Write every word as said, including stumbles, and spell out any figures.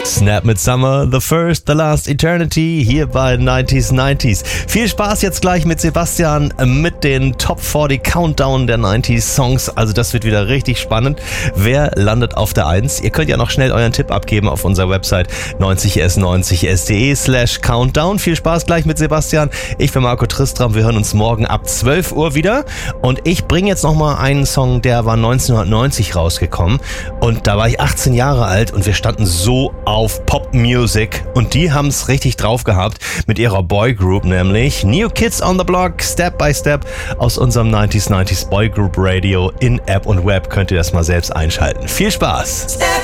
Snap mit Summer, The First, The Last Eternity, hier bei neunzig neunzig. Viel Spaß jetzt gleich mit Sebastian mit den Top vierzig Countdown der neunzig Songs. Also das wird wieder richtig spannend. Wer landet auf der eins? Ihr könnt ja noch schnell euren Tipp abgeben auf unserer Website neunzig s neunzig punkt s d e slash countdown. Viel Spaß gleich mit Sebastian. Ich bin Marco Tristram. Wir hören uns morgen ab zwölf Uhr wieder. Und ich bringe jetzt nochmal einen Song, der war neunzehnhundertneunzig rausgekommen. Und da war ich achtzehn Jahre alt und wir standen so auf Pop-Music. Und die haben es richtig drauf gehabt mit ihrer Boygroup, nämlich New Kids on the Block, Step by Step aus unserem neunzig neunzig Boygroup Radio in App und Web. Könnt ihr das mal selbst einschalten. Viel Spaß! Step